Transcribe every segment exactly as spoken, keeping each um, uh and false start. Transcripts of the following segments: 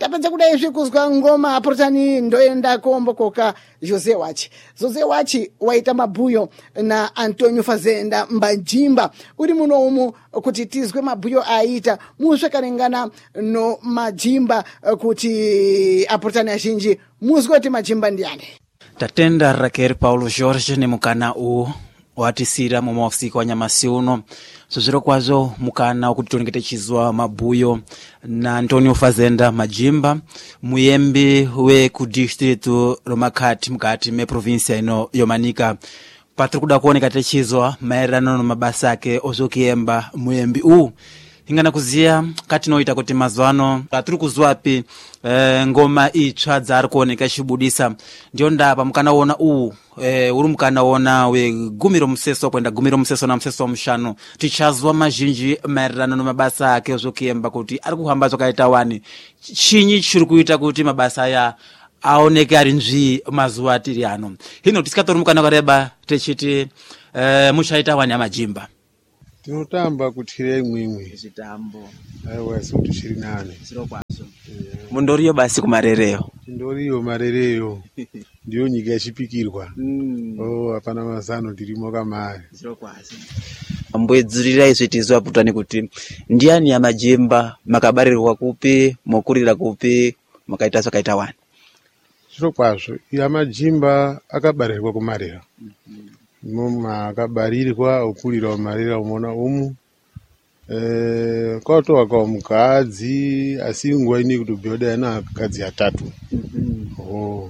tapedza kudai zvikuzwa ngoma apurutani ndoenda kuombokoka Jose Wachi. Jose Wachi waita mabhuyo na Antonio Fazenda Mbanjimba uri muno umu kuti tizwe mabhuyo aita musvekarengana no Majimba kuti apurutani azhinji muzwe kuti Majimba ndiani. Tatenda Raquel Paulo Jorge ni mukana u watisira mu maofisi wa Nyamasi uno sozero kwazo mukana ukuti toneketechizwa mabhuyo na Antonio Fazenda Majimba muyembi we ku district Romakati mukati me provincia ino yomanika patri kuda kuoneka techizwa maerano no mabasa ake ozokiemba muyembi u ingana kuzia kati noita kuti mazwano aturi kuzwapi e, ngoma itsva dzari kuoneka chibudisa ndio ndapa mukanaona u e, uri mukanaona we gumiro museso kwenda gumiro museso na museso mushano tichazwa mazhinji maererano no mabasa ake ozokiemba kuti ari kuhamba zvakaita wani chinyi chiri kuita kuti mabasa ya aoneke ari nzvi mazuva tiri ano hino tisikatori mukana kareba techiti e, muchaita wani Amajimba tinotamba kuthira imwimwe chitambo aiwa kuti chiri nane ziro kwazo mundoriyo basi kumarereo ndoriyo marereyo ndiyo nyika yachipikirwa mm. oh hapana mazano tirimo kamari ziro kwazo ambwedzurira izvi tizwa putani kuti ndiani Amajimba makabarirwa kupi mokurira kupi makaita zvakaita wani zviro kwazvo Amajimba akabarirwa kumarera mm-hmm. Muma akabarirwa okurira umarera umona umu eh kwato wakawa mukadzi asi nguva ini kutobyoda yana akadzi atatu mm -hmm. oh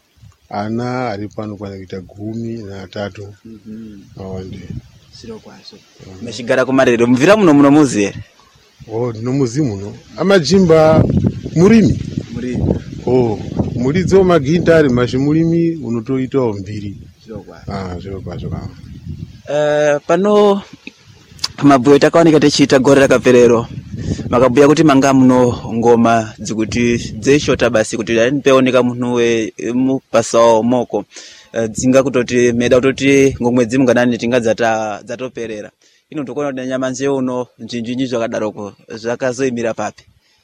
ana ari pano kwana kuita gumi na atatu mhm mm awande siro kwaso uh. Meshigara kumarero mvira muno muno muzi oh no muzi muno Amajimba murimi murimi oh muridzo magitari mashimurimi unotoita mbiri ah zviro kwazvo kama eh pano mabhuyo takaoneka techiita gore rakapferero makabuya kuti manga muno ngoma dzikuti dzeshota basi kuti ndanipeoneka munhu we mupasao moko dzinga kutoti meda kutoti ngomwedzi munganani tingadzata dzatoperera ino tokona kuti Nyamanje uno njinjinji zvakadaroko zvakazoimira papi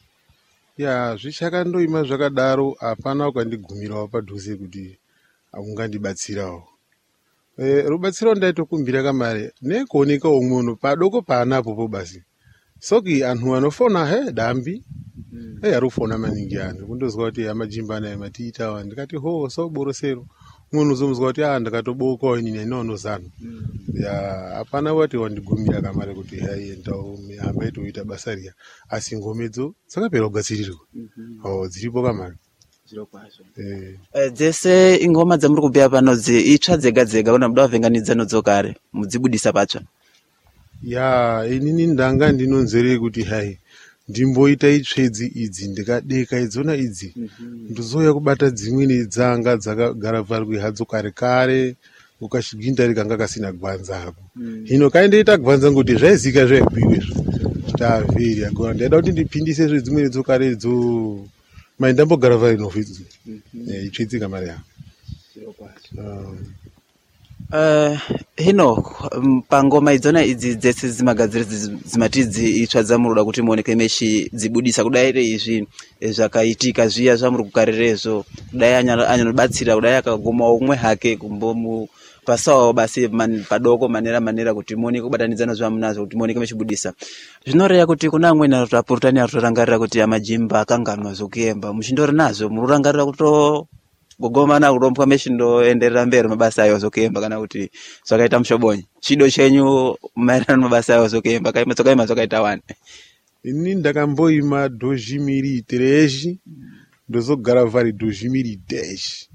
ya zvichakandoima zvakadaro hapana ukandigumirawo padhuze kuti akungandibatsirawo eh rubatsiro ndaitokumbira kamare nekuoneka umwono padoko paanapopo basi soki anhu anofona he dambi mm. eh arufona maningi anhu kundozwa kuti Amajimba naye matiita wa ndikati ho so borosero munhu uzomuzwa kuti ah ndakatoboka inini inonozana mm. ya hapana wati wandigumira kamare kuti hai ndau hamba itoita basa ria asi ngomedzo dzakapera kugadzirirwa mm -hmm. oh dziripo kamare ziro kwazo eh uh, dzese ingoma dzamuri kubya pano dzi itsva dzega dzega kuna muda wavenganidza nodzokare mudzibudisa patsva ya inini ndanga ndinonzere kuti hai ndimboita itsvedzi idzi ndikadeka idzona idzi mm -hmm. ndozoya kubata dzimweni dzanga dzakagara vari hadzo kare kare ukashiginda rikanga kasina gwanza hapo mm. hino kaendeita gwanza ngoti zvaizika zvaibhiwe taveri agora ndaida kuti ndipindise zvedzimweni dzokare dzo maindambogara vari novhidzi eh itsvedzi kamari ya um Uh, hino pangoma idzona idzi dzese dzimagadzira dzimatidzi itsva dzamuroda kuti muoneke meshi dzibudisa kudaire izvi zvakaitika zviya zvamuri kukarerezo kudai anyanobatsira kudai akagoma umwe hake kumbomu pasawo basi man, padoko manera manera kuti muoneke kubatanidzana zvamunazo kuti muoneke mechibudisa zvinoreya kuti kuna amweni arapurutani aritorangarira kuti Amajimba akanganwa zokuemba muchindori nazo mururangarira kuto kugomana kurompwa meshindo enderera mberi mabasa ayo zokuemba kana kuti zvakaita mushobonyi chido chenyu maererano mabasa ayo zokuemba kaima zokaima zvakaita wani ini ndakamboima dozhimiri tereshi ndozogara vari dozhimiri dash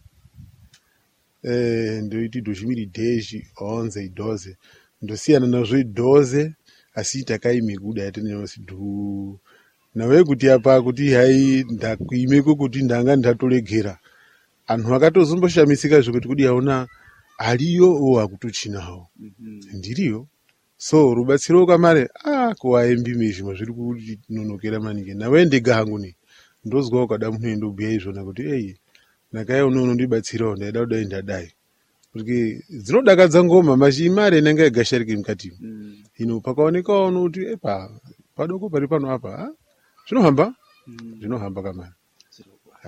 eh ndoiti dozhimiri dash onze idoze ndosiyana nazvo idoze asi takaimi kuda yatenenosi du nawe kuti apa kuti hai ndakuimeko kuti ndanga ndatolegera anhu akatozomboshamitsika zvokuti kudi yaona aliyo o akutochinawo mm -hmm. ndiriyo so rubatsiro kamare ah kuwaembi mezhimo zviri kuti nonokera maningi nawe ndega hangu ni ndozwa ukada munhu endobhuya izvona kuti ei nakaya unono ndibatsirawo ndaida kudai ndadai kuti dzinodakadza ngoma mashi mare inenge yagasharike mukati mm. hino pakaoneka uno kuti epa padoko pari pano apa ah zvinohamba mm. zvinohamba kamare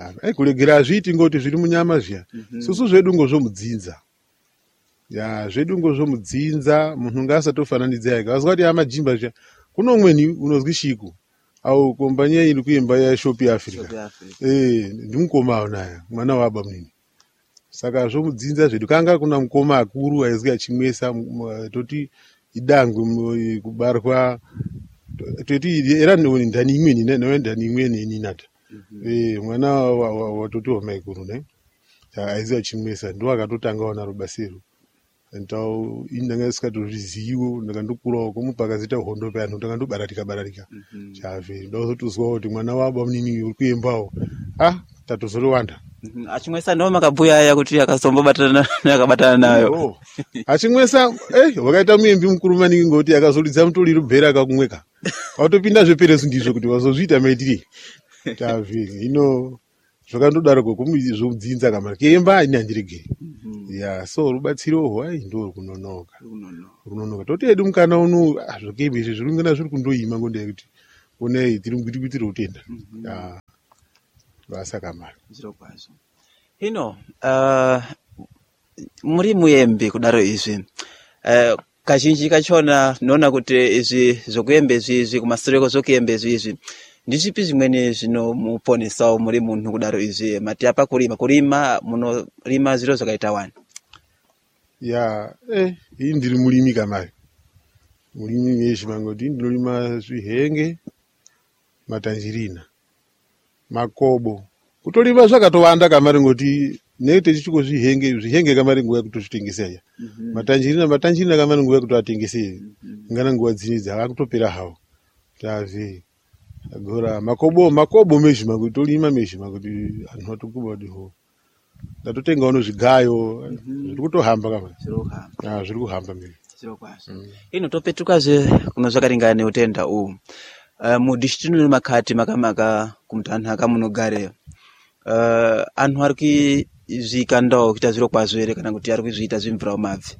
ai kulegera azviiti ngoti zviri munyama zviya susu zvedu ngozvomudzinza ya zvedu ngozvomudzinza munhu ngaasatofananidza yake azwa kuti amajimba zviya kuno umweni unozwi shiku au kombanya iri kuimba ya Shop Africa eh ndimukoma naye mwana waba munini saka zvomudzinza zvedu kanga kuna mukoma akuru aizwi achimwesa toti idangwe kubarwa toti era ndoni ndani imweni nayo ndani imweni ninata eh mwana wa toti wa maikuru ne aizwi achimwesa ndo akatotanga ona rubasiro ntau indanga sikatozviziwo ndakandokurawo kumupaka zita hondo pano ndakandobaratika baratika chave ndozotuzwa kuti mwana waba munini uri kuembawo ah tatozorowanda achimwesa ndo makabhuya aya kuti akasombobatana akabatana nayo achimwesa eh wakaita muembi mukuru maningi ngoti akazolidza mutoli rubhera akakumweka autopinda zveperesu ndizvo kuti wazozviita maitiri chave ino zvakandodaroko kumizvomudzinza kama kemba inandirege ya so rubatsiro hwai ndo kunonoka kunonoka toti edu mukana uno azvokebe izvi zviringana zviri kundoima ngonde kuti onei tiri ngwiti kuti rotenda ya basa kama zviro kwazo hino uh, muri muembe kudaro izvi uh, kazhinji kachona noona kuti izvi zvokuembe izvi kumasireko zvokuembe izvi ndizvipi zvimweni zvinomuponesawo muri munhu kudaro izvi mati apa kurima kurima munorima zviro zvakaita wani ya eh iyi ndiri mulimi kamayo mulimi meshi mangoti ndinorima zvihenge matanjirina makobo kutolima zvakatowanda kamari ngoti nete chichiko zvihenge zvihenge kamari nguwa yekutozvitengesa ya matanjirina matanjirina kamari nguwa yekutoatengesa ngana nguwa dzini dzakutopera hawo tave agora makobo makobo meshi makuti tolima meshi makuti anhu atokuba diho ndatotenga uno zvigayo zviri kutohamba kama ah zviri kuhamba mimi zviro kwazo ino topetuka zve kuno zvakaringana neutenda uyu uh, mudhistricts nemakati makamaka kumutanhaka munogare uh, anhu ari kuizvikandawo kuita zviro kwazvo here kana kuti ari kuzviita zvimvura mumabvi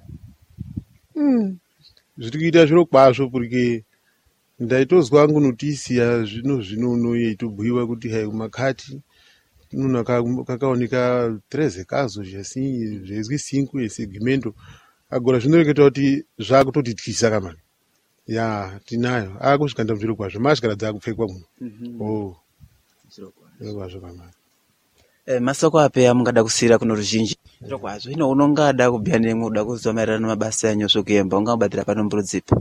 mm. zviri kuita zviro kwazvo porque ndaitozwa angu notisi ya zvino zvino uno yeitobhuyiwa kuti hai kumakati nuna kakaoneka treze kazo zvasi zvezwi cinco esegmento agora zvinoreketa kuti zvakutotityisa kamani ya tinayo akuzvikanda zviro kwazvo mashikara dzakupfekwa muno oh zviro kwazvo kamani eh masoko ape mungada kusira kuno ruzhinji zviro kwazvo ino unongada kubya nemwe uda kuzomerana mabasa yanyu zvokuemba ungabatira pano mbrudzipo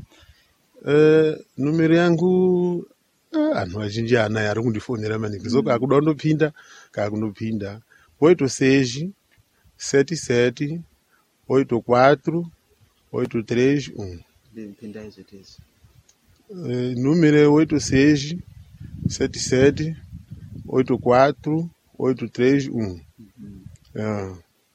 eh numero yangu anhu azhinji ana yari kundifonera maningi soka akuda kundopinda kakundopinda oito seis sete sete oito quatro oito três um pinda izo tizo eh número oito seis sete sete oito quatro oito três um ah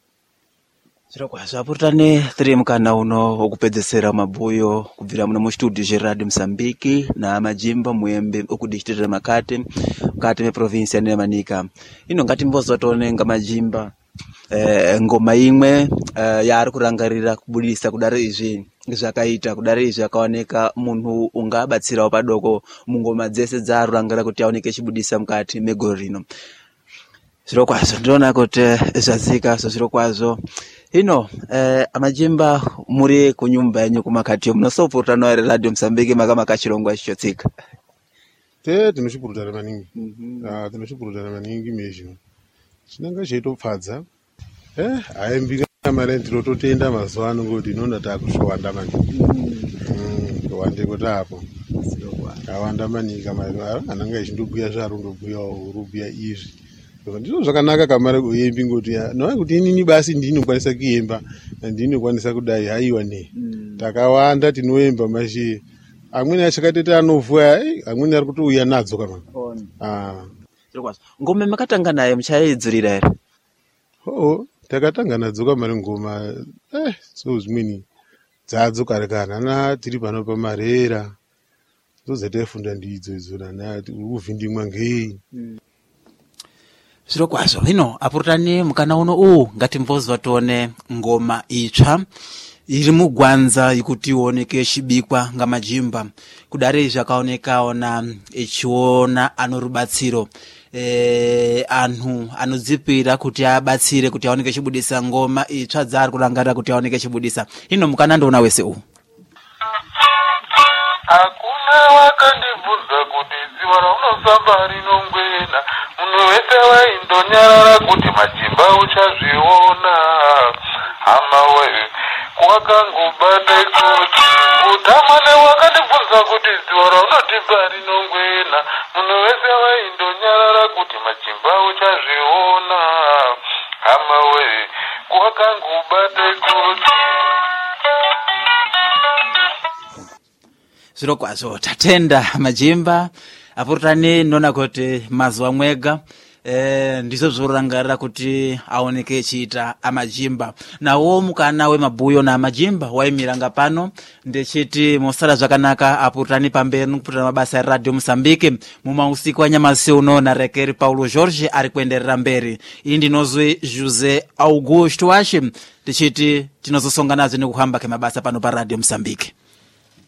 zviro kwazvo apurutane tiri mukana uno wokupedzesera mabhuyo kubvira muno mustudio zveradhi Mozambique namajimba muembe okudistrita makati mukati meprovinsi yanemanika ino ngatimbozotonenga majimba eh, ngoma imwe eh, yaari kurangarira kubudisa kudare izvi zvakaita kudare izvi akaoneka munhu ungabatsirawo padoko mungoma dzese dzaari kurangarira kuti aoneke chibudisa mukati megore rino zviro kwazvo ndinoona kuti zvazika so zviro kwazvo hino eh, amajimba muri kunyumba yenyu kumakati munosopurutana ere radio Mozambique makamaka chirongwa ichotsika te tinochipurutana maningi ah tinochipurutana maningi mezvo chinanga cheitopfadza eh aimbika mari ndinototenda mazuva ano ngoti inona takushowanda maningi mm kuwande kuti apo awanda maningi mari ananga ichindobhuya zvarundobhuya urubhuya izvi ndizvo zvakanaka kamari kuembi ngoti nawe kuti inini basi ndinokwanisa kuemba ndinokwanisa kudai haiwa ne takawanda tinoemba mashi amweni achakateta anovhuya amweni ari kutouya nadzo kama ah ngoma makatanga naye muchaidzurira ere oh takatanga nadzo kamari ngoma eh so zvimweni dzadzo kare kana na tiri pano pamarera zozatefunda ndidzo izona na uvhindimwa ngei zviro kwazvo hino apurutani mukana uno uwu ngatimvozwa tione ngoma itsva iri mugwanza ikuti ioneke chibikwa nga majimba kudare zvakaonekawo na ichiona anorubatsiro e, anhu anodzipira kuti abatsire kuti aoneke chibudisa ngoma itsva dzari kurangarira kuti aoneke chibudisa. Ino mukana ndoona wese uwu hakuna wakandibvunza kuti dziva raunosamba rinongwena, munhu wese waindonyarara kuti majimba uchazviona. Hama we wakangobata kuti utamane wakandibvunza kuti dziva raunotipa rinongwena, munhu wese waindonyarara kuti majimba uchazviona. Hama we wakangobata kuti zviro kwazvo tatenda majimba apurutani nona kuti mazuva mwega e, ndizvo zvorangarira kuti aoneke chiita amajimba nawo mukana wemabhuyo na amajimba waimiranga pano ndechiti mosara zvakanaka apurutani pamberi nokuputira mabasa eradio Mozambique mumausiku anyamasi uno na Rekeri Paulo Jorge ari kuenderera mberi. Iyi ndinozwi Jose Augusto Washe ndichiti tinozosonga nazo nekuhamba kemabasa pano pa Radio Mozambique.